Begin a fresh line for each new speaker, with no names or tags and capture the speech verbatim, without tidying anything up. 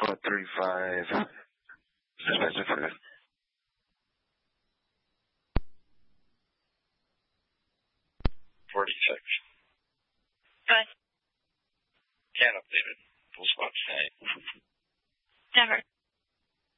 four thirty-five. Specify.
forty-six.
Good.
Can't update it. Full spot tonight.
Never.